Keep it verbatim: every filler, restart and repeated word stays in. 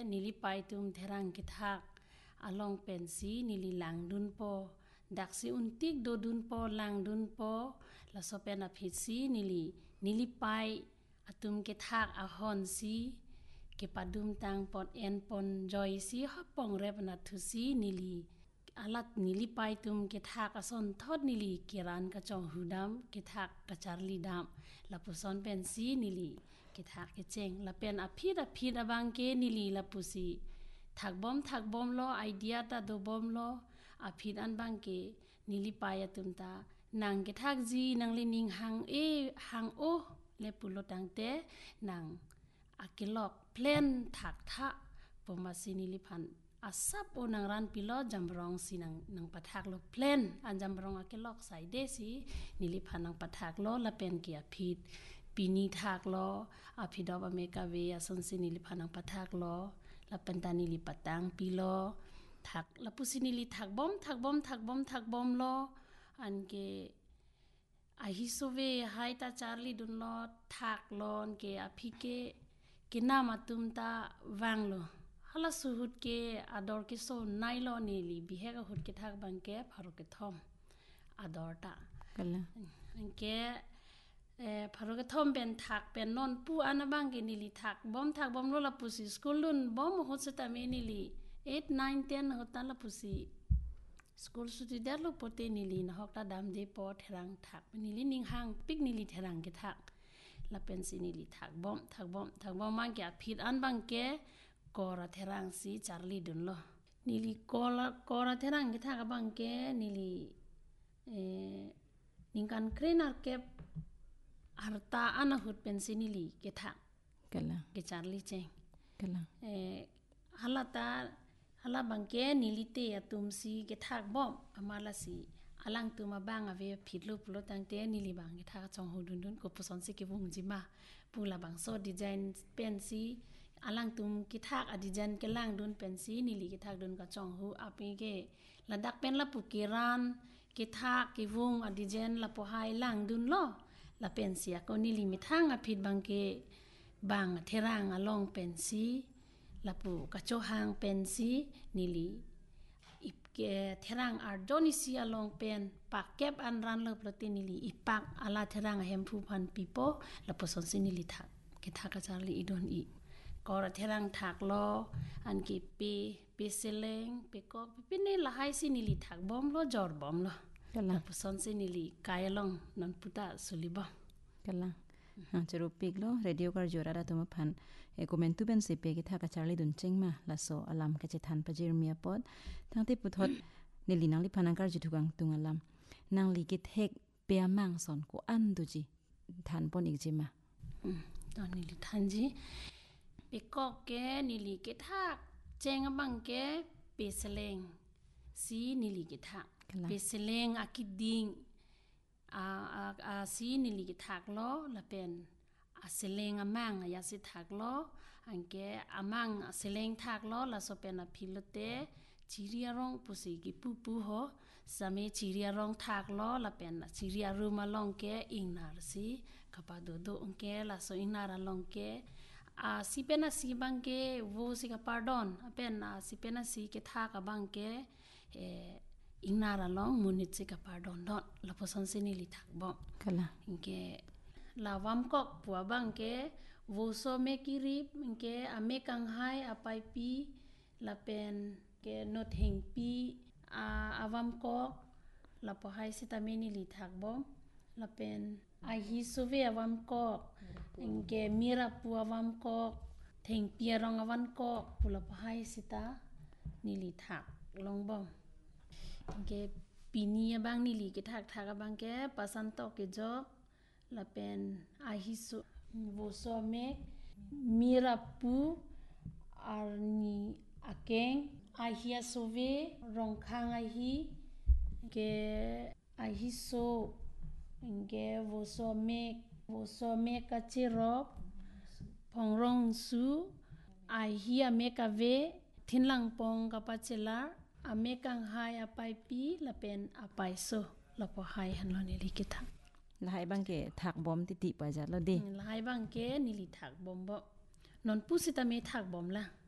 นิลิไปตุมเทรังกิทักอลองเป็นสีนิลิหลังดุนโปดักสีอุนติกโดดุนโปหลังดุนโปละโซเป็นอภิสีนิลินิลิไปอตุมกิทักอหอนสีเกปดุมตังปอดเอ็นปอนจอยสีฮับปองเรปนัทุสีนิลีอาลัดนิลิไปตุมเกทักอสอนทอดนิลีเกรันกะจองหูดำเกทักกะจารลีดำละปุสอนเป็นสีนิลีเกทักเกเจงละเป็นอภิดอภิดอบังเกนิลีละปุสีทักบอมทักบอมโลไอเดียตาดูบอมโลอภิดอันบังเกนิลิไปตุมตานางเกทักจีนางลินิงหังเอหังโอเลปุโลตังเตนางอากิลอกเพลนถักทะปมาสินิลิพันอาซับโอนางรันปิโลจำรองสินางนางปะทักโลเพลนอันจำรองอากิลอกใส่เดสินิลิพันนางปะทักโลละเป็นเกียพิดปีนีทักโลอภิดอบอเมกาเวียสนสินิลิพันนางปะทักโลละเป็นตานิลิปะตังปิโลทักละปุสินิลิทักบอมทักบอมทักบอมทักบอมโลอันเกอาฮิโซเวไฮตาจาร์ลีดุนโลทักโลนเกอภิเกกินามาตุมตาวังโลฮัลสุหุดเกอดอร์กิโซไนโลนีลีบิเฮกหุดเกทักบังเกพารุเกทอมอดอร์ตากันละอันเกเอ่อพารุเกทอมเป็นทักเป็นนอนปูอันบังเกนิลีทักบอมทักบอมโลลาปุสิสกุลลุนบอมหุดสตาเมนิลีeight nine tenหุดตันลาปุสิสกุลสุดเดลโลปเตนิลีนะฮอกตาดามเดปอเทรังทักนิลีนิงหังปิกนิลีเทรังเกทักละเป็นสินิลิทักบอมทักบอมทักบอมมังแกผิดอันบังเกกอระเทรังสีจาร์ลีดุนโลนิลิกอระกอระเทรังเกทักบังเกนิลิเอนิงกันเครนาร์เก็บอาร์ตาอันหุดเป็นสินิลิเกทักกันละเกจาร์ลีเจงกันละเอฮัลลาตาฮัลลาบังเกนิลิเตยตุมสีเกทักบอมอามาลาสีอลังตุมาบังอเวผิดลูกปลุตังเตนิลิบังเกทักจงหูดุนดุนกุปสอนสิเกวงจิมาปูลาบังโซดีไซน์เป็นสีอลังตุมกิทักอดีจันเกลังดุนเป็นสีนิลิกิทักดุนกับจองหูอภิเกละดักเป็นละปุกิรันกิทักกิวงอดีจันละปหายลังดุนโลละเป็นเสียก็นิลิมิทังอภิดบังเกบังเทรังอลองเป็นสีละปุกะโจหังเป็นสีนิลิอิปเกเทรังอาร์โดนิซีอลองเป็นปักเก็บอันรันเลปลตินิลิอิปักอาลาเทรังเฮมพูพันปีโปละปสอนสินิลิทักกิทักกะจาร์ลีอีดอนอีกอระเทรังทักโลอันกีปีปีเซเลงปีกอกปีนี่ละให้สินิลิทักบอมโลจอร์บอมโลกันละปสอนสินิลิกายลองนันพุตาสุลิบอมกันละฮะจะรูปิกโลเรดิโอการจอราดาตุมพันเอคอมเมนต์ตุเป็นสิเปกิทักกะจาร์ลีดุนเจงมาละโซอลัมกะเจทันปะจิรเมียปอดทั้งที่ปุทดนิลินังลิพันังการจิทุกังตุงอลัมนางลิกิเทกเปียมังสอนกูอันดูจิทันปนอีกจิมาตอนนี้ลิทันจิปีกอกแกนิลิกิทักเจงบังแกปีเสเลงสีนิลิกิทักปีเสเลงอากิดิงอาอาอาสีนิลิกิทักโลละเป็นอาเสเลงอามังยาสิทักโลอันแกอามังเสเลงทักโลละโซเป็นอภิลเตจิริยารองปุสิกิปูปูโหสามีจิริยารองทักโลละเป็นจิริยารุมาลองแกอิงนาร์สีกปาโดโดองแกละโซอิงนาราลองแกอาสิเป็นอาสิบังเกวูสิกปาร์ดอนเป็นอาสิเป็นอาสิเกทักบังเกเออิงนาราลองมุนิสิกปาร์ดอนดอนละพสันสินิลิทักบอมกันละอิงแกลาวามกอกปัวบังเกวูโซเมกิริบอิงแกอเมกังไฮอปายปีละเป็นเกโนเทงปีอาอาวามกอกละพหายสิตาเมนิลิทักบอมละเป็นไอฮิโซเวอวัมกอกอิงเกมิราปัววัมกอกเทงเปียรองอวันกอกปุลปหายสิตานิลิทักลองบอมอิงเกปีนี้บางนิลิเกทักทักบางแกปัสันตอกเกจอกละเป็นไอฮิโซโวโซเมกมิราปูอาร์นีอาเกงไอฮิอาโซเวรองคังไอฮิเกไอฮิโซInge voso mek voso mek achirop pongrong su ai hi ameka ve thinlang pong kapachela amekang hai apai pi lapen apai so lapo hai hanlo ni likita lahai bangke thak bom titi pa ja lo de lahai bangke nili thak bom bo non pusita me thak bom la